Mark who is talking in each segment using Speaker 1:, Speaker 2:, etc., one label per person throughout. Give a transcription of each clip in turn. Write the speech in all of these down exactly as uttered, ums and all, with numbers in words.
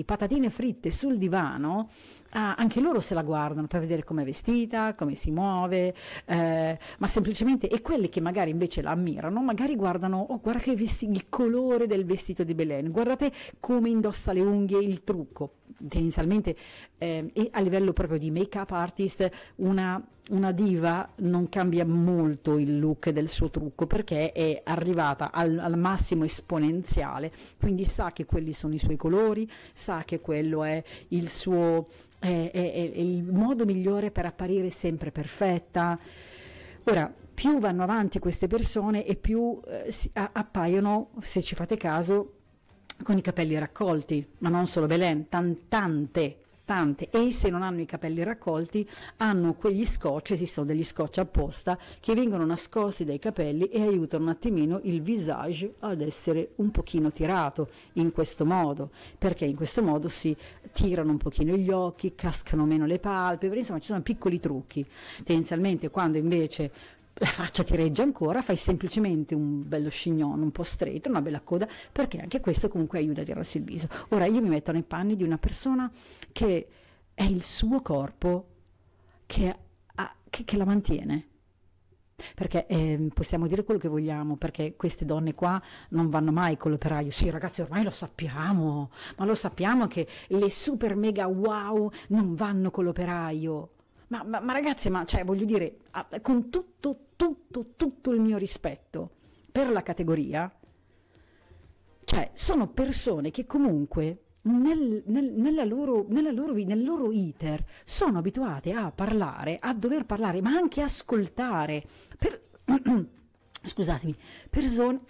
Speaker 1: patatine fritte sul divano, ah, anche loro se la guardano per vedere com'è vestita, come si muove, eh, ma semplicemente, e quelli che magari invece la ammirano, magari guardano, oh guarda che vesti- il colore del vestito di Belen, guardate come indossa le unghie, il trucco. Tendenzialmente eh, e a livello proprio di make-up artist una, una diva non cambia molto il look del suo trucco, perché è arrivata al, al massimo esponenziale, quindi sa che quelli sono i suoi colori, sa che quello è il suo è, è, è il modo migliore per apparire sempre perfetta. Ora, più vanno avanti queste persone e più eh, si, a, appaiono, se ci fate caso, con i capelli raccolti, ma non solo Belen, tan- tante, tante, e se non hanno i capelli raccolti hanno quegli scotch, esistono degli scotch apposta che vengono nascosti dai capelli e aiutano un attimino il visage ad essere un pochino tirato in questo modo, perché in questo modo si tirano un pochino gli occhi, cascano meno le palpebre, insomma ci sono piccoli trucchi. Tendenzialmente quando invece la faccia ti regge ancora, fai semplicemente un bello chignon un po' stretto, una bella coda, perché anche questo comunque aiuta a tirarsi il viso. Ora io mi metto nei panni di una persona che è il suo corpo che, ha, che, che la mantiene, perché eh, possiamo dire quello che vogliamo, perché queste donne qua non vanno mai con l'operaio. Sì ragazzi, ormai lo sappiamo, ma lo sappiamo che le super mega wow non vanno con l'operaio. Ma, ma, ma ragazzi, ma cioè, voglio dire, con tutto, tutto, tutto il mio rispetto per la categoria, cioè, sono persone che comunque nel, nel, nella loro, nella loro, nel loro iter sono abituate a parlare, a dover parlare, ma anche ascoltare. Per, scusatemi, persone,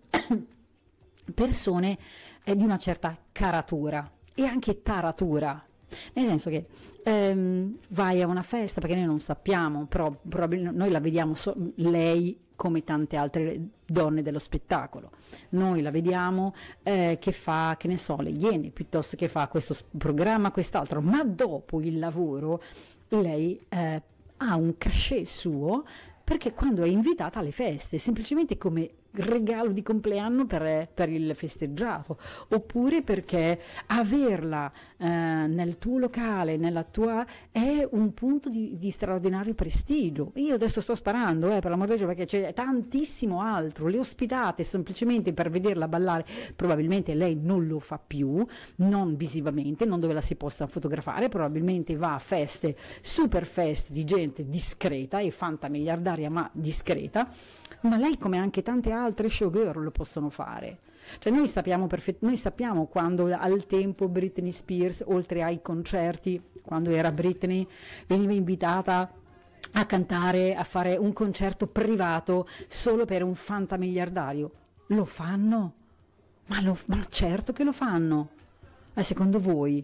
Speaker 1: persone eh, di una certa caratura e anche taratura. Nel senso che ehm, vai a una festa, perché noi non sappiamo, però probabilmente noi la vediamo, so, lei come tante altre donne dello spettacolo, noi la vediamo eh, che fa, che ne so, le Iene, piuttosto che fa questo programma, quest'altro, ma dopo il lavoro lei eh, ha un cachet suo, perché quando è invitata alle feste, semplicemente come regalo di compleanno per, per il festeggiato, oppure perché averla eh, nel tuo locale, nella tua, è un punto di, di straordinario prestigio. Io adesso sto sparando, eh, per l'amor di Dio, perché c'è tantissimo altro. Le ospitate semplicemente per vederla ballare, probabilmente lei non lo fa più, non visivamente, non dove la si possa fotografare, probabilmente va a feste, super feste di gente discreta e fantamiliardaria ma discreta, ma lei come anche tante altre showgirl lo possono fare. Cioè noi sappiamo perfett- noi sappiamo quando al tempo Britney Spears, oltre ai concerti, quando era Britney, veniva invitata a cantare, a fare un concerto privato solo per un fantamiliardario. Lo fanno? Ma, lo, ma certo che lo fanno. Ma secondo voi?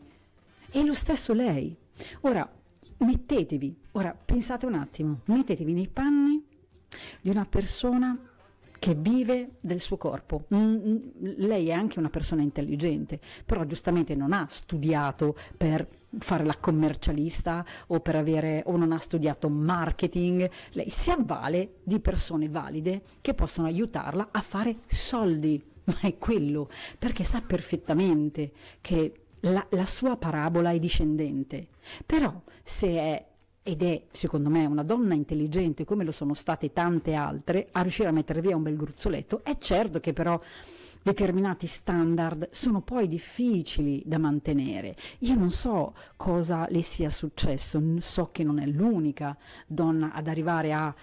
Speaker 1: E lo stesso lei. Ora, mettetevi, ora pensate un attimo, mettetevi nei panni di una persona che vive del suo corpo. Mm, lei è anche una persona intelligente, però giustamente non ha studiato per fare la commercialista o per avere, o non ha studiato marketing. Lei si avvale di persone valide che possono aiutarla a fare soldi, ma è quello, perché sa perfettamente che la, la sua parabola è discendente. Però se è ed è, secondo me, una donna intelligente come lo sono state tante altre, a riuscire a mettere via un bel gruzzoletto, è certo che però determinati standard sono poi difficili da mantenere. Io non so cosa le sia successo, so che non è l'unica donna ad arrivare a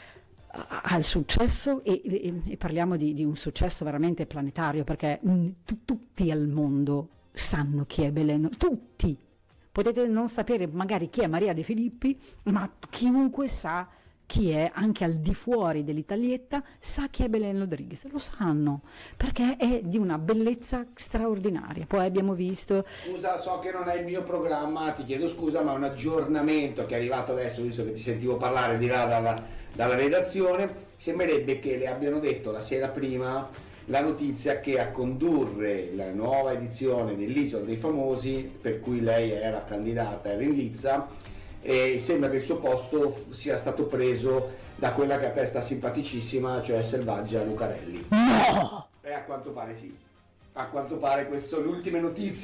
Speaker 1: al successo e, e, e parliamo di, di un successo veramente planetario, perché mh, tu, tutti al mondo sanno chi è Belen, tutti. Potete non sapere magari chi è Maria De Filippi, ma chiunque sa chi è, anche al di fuori dell'Italietta, sa chi è Belen Rodriguez, lo sanno, perché è di una bellezza straordinaria. Poi abbiamo visto...
Speaker 2: Scusa, so che non è il mio programma, ti chiedo scusa, ma un aggiornamento che è arrivato adesso, visto che ti sentivo parlare di là dalla, dalla redazione, sembrerebbe che le abbiano detto la sera prima la notizia che a condurre la nuova edizione dell'Isola dei Famosi, per cui lei era candidata, era in lizza, e sembra che il suo posto sia stato preso da quella che a te sta simpaticissima, cioè Selvaggia Lucarelli.
Speaker 1: No!
Speaker 2: E a quanto pare sì, a quanto pare queste sono le ultime notizie.